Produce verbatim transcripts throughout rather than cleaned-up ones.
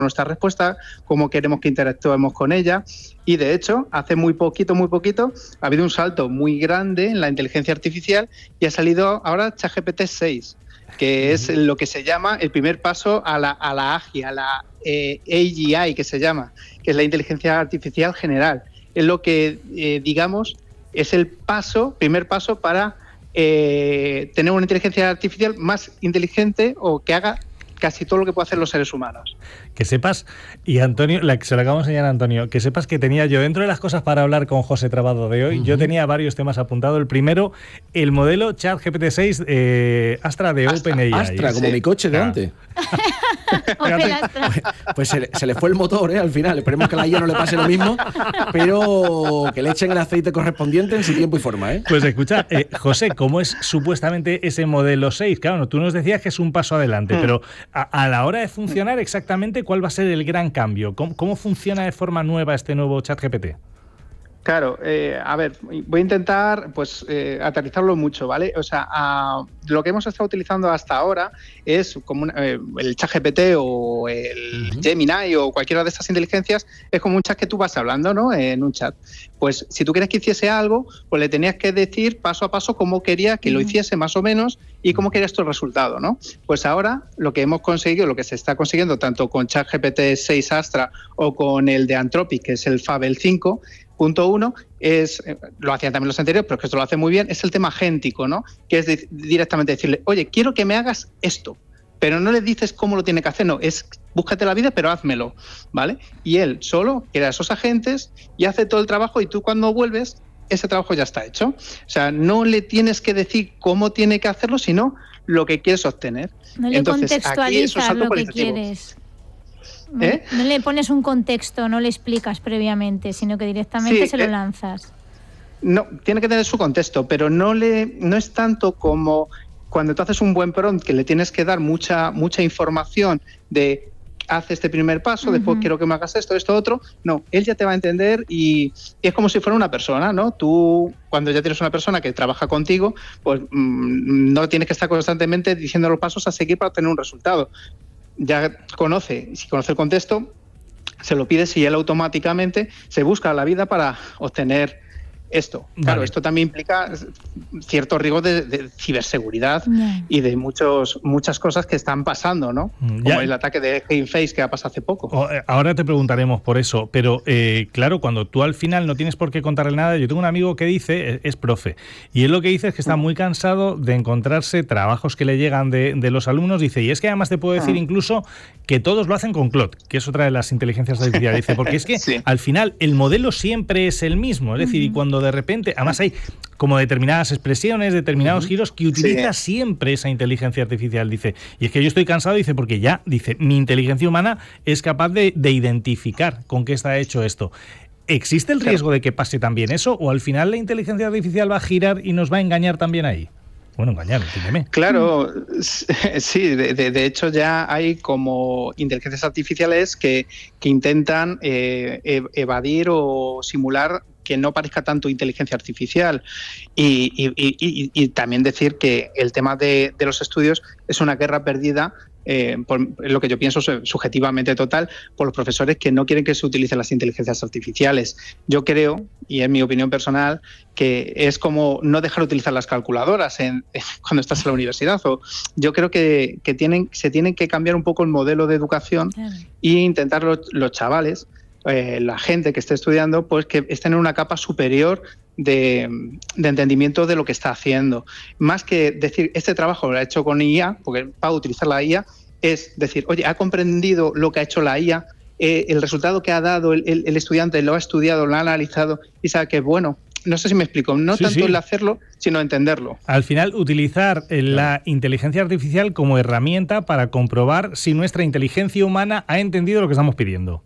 nuestra respuesta, cómo queremos que interactuemos con ella. Y de hecho, hace muy poquito, muy poquito, ha habido un salto muy grande en la inteligencia artificial y ha salido ahora ChatGPT seis, que es lo que se llama el primer paso a la, a la A G I, a la eh, A G I, que se llama, que es la inteligencia artificial general. Es lo que, eh, digamos, es el paso, primer paso para eh, tener una inteligencia artificial más inteligente o que haga casi todo lo que pueden hacer los seres humanos. Que sepas, y Antonio, la que se lo acabo de enseñar a Antonio, que sepas que tenía yo, dentro de las cosas para hablar con José Trabado de hoy, uh-huh. yo tenía varios temas apuntados. El primero, el modelo ChatGPT seis eh, Astra de OpenAI. Astra, como sí. mi coche de ah. antes. pues pues se, le, se le fue el motor, ¿eh? Al final. Esperemos que a la I A no le pase lo mismo, pero que le echen el aceite correspondiente en su tiempo y forma, ¿eh? Pues escucha, eh, José, ¿cómo es supuestamente ese modelo seis? Claro, no, tú nos decías que es un paso adelante, mm. pero a, a la hora de funcionar exactamente, ¿cuál va a ser el gran cambio? ¿Cómo, cómo funciona de forma nueva este nuevo ChatGPT? Claro, eh, a ver, voy a intentar pues eh, aterrizarlo mucho, ¿vale? O sea, a, lo que hemos estado utilizando hasta ahora es como una, eh, el ChatGPT o el uh-huh. Gemini o cualquiera de estas inteligencias, es como un chat que tú vas hablando, ¿no? En un chat. Pues si tú quieres que hiciese algo, pues le tenías que decir paso a paso cómo quería que uh-huh. lo hiciese más o menos y cómo querías tu resultado, ¿no? Pues ahora lo que hemos conseguido, lo que se está consiguiendo tanto con ChatGPT seis Astra o con el de Anthropic, que es el Fable cinco, punto uno, es, lo hacían también los anteriores, pero es que esto lo hace muy bien, es el tema agéntico, ¿no? Que es de, directamente decirle, oye, quiero que me hagas esto, pero no le dices cómo lo tiene que hacer, no, es búscate la vida, pero házmelo, ¿vale? Y él solo crea esos agentes y hace todo el trabajo y tú cuando vuelves, ese trabajo ya está hecho. O sea, no le tienes que decir cómo tiene que hacerlo, sino lo que quieres obtener. No le Entonces, contextualizas aquí es lo que quieres. No, ¿Eh? no le pones un contexto, no le explicas previamente, sino que directamente sí, se lo eh, lanzas. No, tiene que tener su contexto, pero no le no es tanto como cuando tú haces un buen prompt que le tienes que dar mucha mucha información de haz este primer paso, uh-huh. después quiero que me hagas esto, esto, otro. No, él ya te va a entender y, y es como si fuera una persona, ¿no? Tú, cuando ya tienes una persona que trabaja contigo, pues mmm, no tienes que estar constantemente diciendo los pasos a seguir para obtener un resultado. Ya conoce, si conoce el contexto, se lo pides y él automáticamente se busca la vida para obtener esto. Claro, vale. Esto también implica cierto riesgo de, de ciberseguridad yeah. y de muchos muchas cosas que están pasando, ¿no? Como ya. el ataque de GameFace que ha pasado hace poco. Ahora te preguntaremos por eso, pero eh, claro, cuando tú al final no tienes por qué contarle nada, yo tengo un amigo que dice, es profe, y él lo que dice es que está muy cansado de encontrarse trabajos que le llegan de, de los alumnos, dice, y es que además te puedo decir ah. incluso que todos lo hacen con Claude, que es otra de las inteligencias artificiales, dice, porque es que sí. al final el modelo siempre es el mismo, es decir, uh-huh. y cuando de repente, además hay como determinadas expresiones, determinados uh-huh. giros que utiliza sí. siempre esa inteligencia artificial, dice, y es que yo estoy cansado, dice, porque ya, dice, mi inteligencia humana es capaz de, de identificar con qué está hecho esto. ¿Existe el riesgo claro. de que pase también eso, o al final la inteligencia artificial va a girar y nos va a engañar también ahí? Bueno, engañar, entiéndeme. Claro, sí, de, de, de hecho ya hay como inteligencias artificiales que, que intentan eh, evadir o simular que no parezca tanto inteligencia artificial y, y, y, y, y también decir que el tema de, de los estudios es una guerra perdida, eh, por lo que yo pienso subjetivamente total, por los profesores que no quieren que se utilicen las inteligencias artificiales. Yo creo, y es mi opinión personal, que es como no dejar utilizar las calculadoras en, en, cuando estás en la universidad. O yo creo que, que tienen, se tienen que cambiar un poco el modelo de educación claro. e intentar los, los chavales, Eh, la gente que esté estudiando, pues que estén en una capa superior de, de entendimiento de lo que está haciendo. Más que decir, este trabajo lo ha hecho con I A, porque para utilizar la I A, es decir, oye, ha comprendido lo que ha hecho la I A, eh, el resultado que ha dado el, el, el estudiante lo ha estudiado, lo ha analizado y sabe que es bueno. No sé si me explico, no sí, tanto sí. el hacerlo, sino entenderlo. Al final, utilizar la inteligencia artificial como herramienta para comprobar si nuestra inteligencia humana ha entendido lo que estamos pidiendo.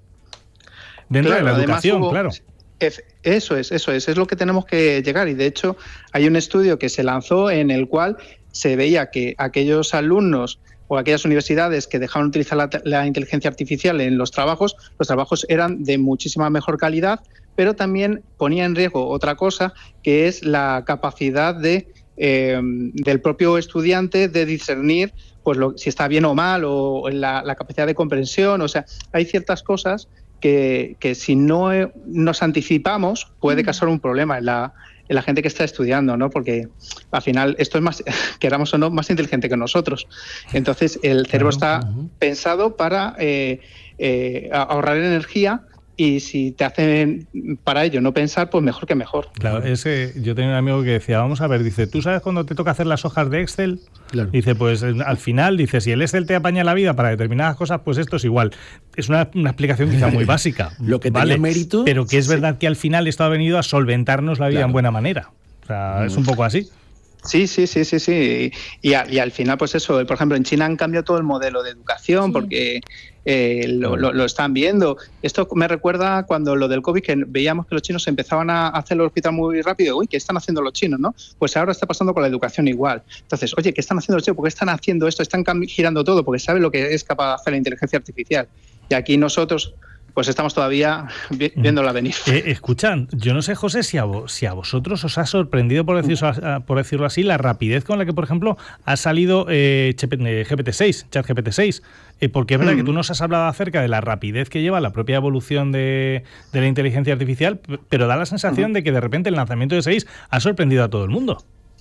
Dentro claro, de la educación, hubo, claro. Es, eso es, eso es, es lo que tenemos que llegar. Y de hecho, hay un estudio que se lanzó en el cual se veía que aquellos alumnos o aquellas universidades que dejaban utilizar la, la inteligencia artificial en los trabajos, los trabajos eran de muchísima mejor calidad, pero también ponía en riesgo otra cosa, que es la capacidad de, eh, del propio estudiante de discernir pues lo, si está bien o mal, o la, la capacidad de comprensión. O sea, hay ciertas cosas que, que si no eh, nos anticipamos puede causar un problema en la, en la gente que está estudiando, ¿no? Porque al final esto es más, queramos o no, más inteligente que nosotros. Entonces el cerebro está uh-huh. pensado para eh, eh, ahorrar energía. Y si te hacen para ello no pensar, pues mejor que mejor. Claro, ese, yo tenía un amigo que decía, vamos a ver, dice, ¿tú sabes cuando te toca hacer las hojas de Excel? Claro. Dice, pues al final, dice, si el Excel te apaña la vida para determinadas cosas, pues esto es igual. Es una, una explicación quizá muy básica. Lo que ¿vale? tenía mérito. Pero que es verdad sí. que al final esto ha venido a solventarnos la vida claro. en buena manera. O sea, muy es un poco así. Sí, sí, sí, sí, sí. Y, a, y al final, pues eso, por ejemplo, en China han cambiado todo el modelo de educación sí. porque eh, lo, lo, lo están viendo. Esto me recuerda cuando lo del COVID, que veíamos que los chinos empezaban a hacer el hospital muy rápido. Uy, ¿qué están haciendo los chinos, no? Pues ahora está pasando con la educación igual. Entonces, oye, ¿qué están haciendo los chinos? ¿Por qué están haciendo esto? Están girando todo porque saben lo que es capaz de hacer la inteligencia artificial. Y aquí nosotros... pues estamos todavía vi viéndola venir. Eh, escuchan, yo no sé, José, si a, vos, si a vosotros os ha sorprendido, por decirlo, por decirlo así, la rapidez con la que, por ejemplo, ha salido eh, G P T seis, ChatGPT seis. Eh, porque es verdad mm. que tú nos has hablado acerca de la rapidez que lleva la propia evolución de, de la inteligencia artificial, pero da la sensación mm. de que de repente el lanzamiento de seis ha sorprendido a todo el mundo.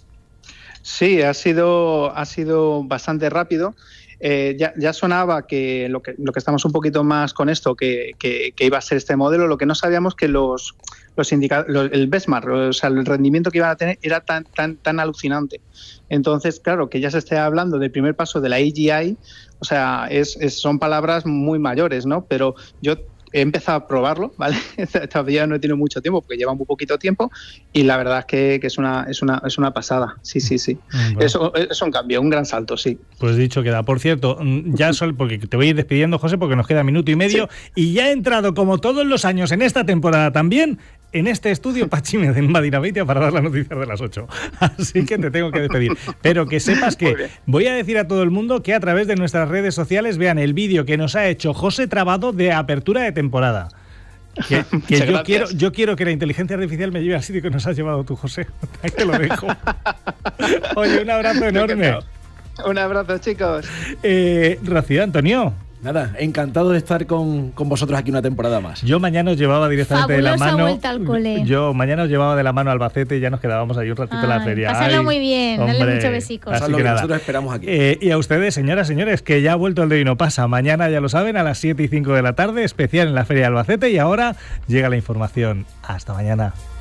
Sí, ha sido, ha sido bastante rápido. Eh, ya, ya sonaba que lo, que lo que estamos un poquito más con esto, que, que, que iba a ser este modelo, lo que no sabíamos que los, los indicadores, el benchmark, o sea, el rendimiento que iban a tener era tan, tan, tan alucinante. Entonces, claro, que ya se esté hablando del primer paso de la A G I, o sea, es, es, son palabras muy mayores, ¿no? Pero yo he empezado a probarlo, ¿vale? Todavía no he tenido mucho tiempo porque lleva muy poquito tiempo y la verdad es que, que es, una, es, una, es una pasada. Sí, sí, sí. Bueno. Eso es un cambio, un gran salto, sí. Pues dicho queda. Por cierto, ya sol, porque te voy a ir despidiendo, José, porque nos queda minuto y medio sí. y ya he entrado, como todos los años en esta temporada también, en este estudio Pachi Medina Dinamitia para dar las noticias de las ocho. Así que te tengo que despedir. Pero que sepas que voy a decir a todo el mundo que a través de nuestras redes sociales vean el vídeo que nos ha hecho José Trabado de apertura de temporada. Que, que yo, quiero, yo quiero que la inteligencia artificial me lleve al sitio que nos has llevado tú, José. Ahí te lo dejo. Oye, un abrazo enorme. Un abrazo, chicos. Eh, Rocío, Antonio. Nada, encantado de estar con, con vosotros aquí una temporada más. Yo mañana os llevaba directamente Fabulosa de la mano. Vuelta al cole. Yo mañana os llevaba de la mano a Albacete y ya nos quedábamos ahí un ratito en la feria. Pasarlo muy bien, hombre, dale muchos besicos. Así que, que nada. Nosotros esperamos aquí. Eh, y a ustedes, señoras, señores, que ya ha vuelto el de hoy no pasa. Mañana, ya lo saben, a las siete y cinco de la tarde, especial en la Feria de Albacete. Y ahora llega la información. Hasta mañana.